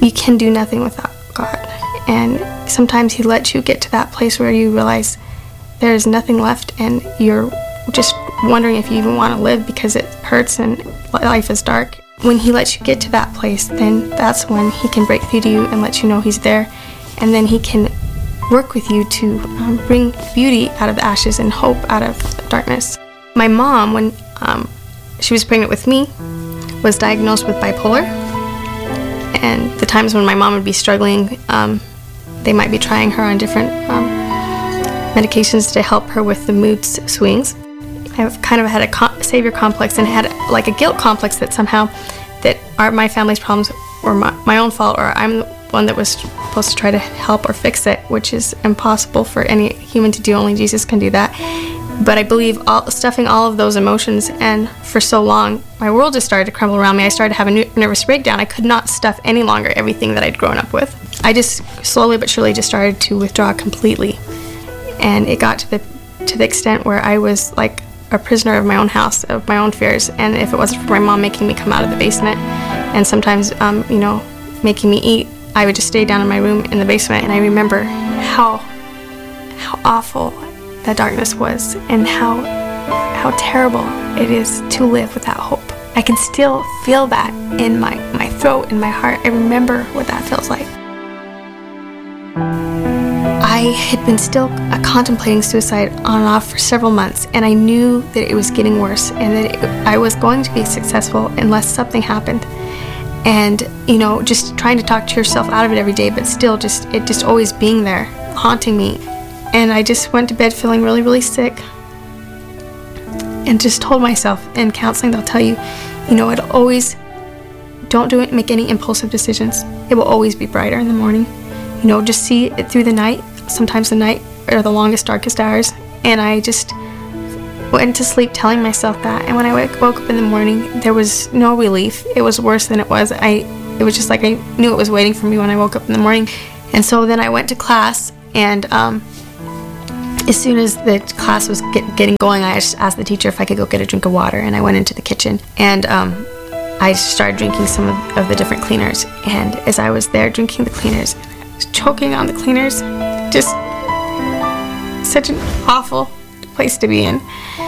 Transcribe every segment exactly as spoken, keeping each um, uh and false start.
you can do nothing without God. And sometimes he lets you get to that place where you realize there is nothing left and you're just wondering if you even want to live because it hurts and life is dark. When he lets you get to that place, then that's when he can break through to you and let you know he's there. And then he can work with you to um, bring beauty out of the ashes and hope out of darkness. My mom, when um, she was pregnant with me, was diagnosed with bipolar. And the times when my mom would be struggling, um, they might be trying her on different um, medications to help her with the mood swings. I've kind of had a com- savior complex and had like a guilt complex that somehow that are my family's problems or my, my own fault, or I'm the one that was supposed to try to help or fix it, which is impossible for any human to do. Only Jesus can do that. But I believe all, stuffing all of those emotions, and for so long, my world just started to crumble around me. I started to have a nervous breakdown. I could not stuff any longer everything that I'd grown up with. I just slowly but surely just started to withdraw completely. And it got to the to the extent where I was like a prisoner of my own house, of my own fears. And if it wasn't for my mom making me come out of the basement and sometimes, um, you know, making me eat, I would just stay down in my room in the basement. And I remember how how awful that darkness was and how how terrible it is to live without hope. I can still feel that in my, my throat, in my heart. I remember what that feels like. I had been still uh, contemplating suicide on and off for several months, and I knew that it was getting worse and that it, I was going to be successful unless something happened. And, you know, just trying to talk to yourself out of it every day, but still just, it just always being there, haunting me. And I just went to bed feeling really, really sick and just told myself, in counseling, they'll tell you, you know, it'll always, don't do it, make any impulsive decisions. It will always be brighter in the morning. You know, just see it through the night. Sometimes the night are the longest, darkest hours. And I just went to sleep telling myself that. And when I woke up in the morning, there was no relief. It was worse than it was. I, it was just like I knew it was waiting for me when I woke up in the morning. And so then I went to class, and um, as soon as the class was get, getting going, I just asked the teacher if I could go get a drink of water. And I went into the kitchen, and um, I started drinking some of, of the different cleaners. And as I was there drinking the cleaners, I was choking on the cleaners. Just such an awful place to be in.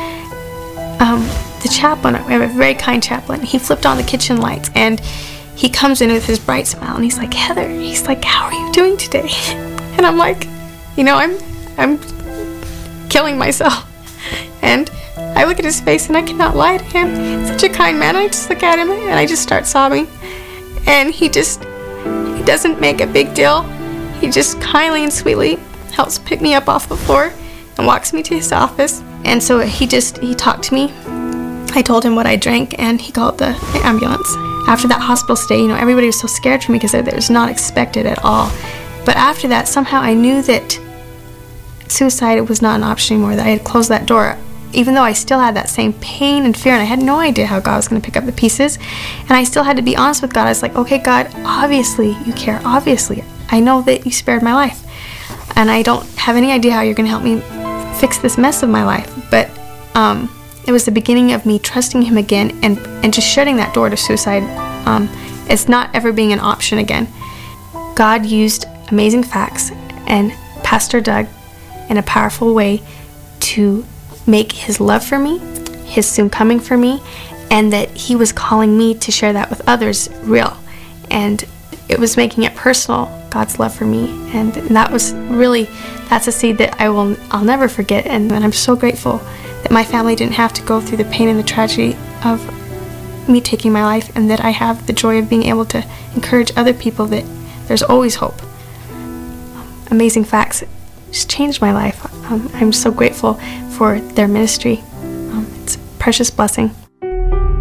Um, the chaplain, we have a very kind chaplain, he flipped on the kitchen lights, and he comes in with his bright smile, and he's like, Heather, he's like, how are you doing today? And I'm like, you know, I'm, I'm killing myself. And I look at his face, and I cannot lie to him. Such a kind man. I just look at him, and I just start sobbing. And he just, he doesn't make a big deal. He just kindly and sweetly helps pick me up off the floor and walks me to his office. And so he just, he talked to me. I told him what I drank, and he called the ambulance. After that hospital stay, you know, everybody was so scared for me because it was not expected at all. But after that, somehow I knew that suicide was not an option anymore, that I had closed that door. Even though I still had that same pain and fear, and I had no idea how God was going to pick up the pieces, and I still had to be honest with God. I was like, okay, God, obviously you care, obviously. I know that you spared my life, and I don't have any idea how you're going to help me fix this mess of my life. But um, it was the beginning of me trusting him again, and, and just shutting that door to suicide. Um, it's not ever being an option again. God used Amazing Facts and Pastor Doug in a powerful way to make his love for me, his soon coming for me, and that he was calling me to share that with others real. And it was making it personal, God's love for me. And that was really, that's a seed that I will, I'll never forget. And, and I'm so grateful that my family didn't have to go through the pain and the tragedy of me taking my life, and that I have the joy of being able to encourage other people that there's always hope. Amazing Facts just changed my life. Um, I'm so grateful for their ministry. Um, it's a precious blessing.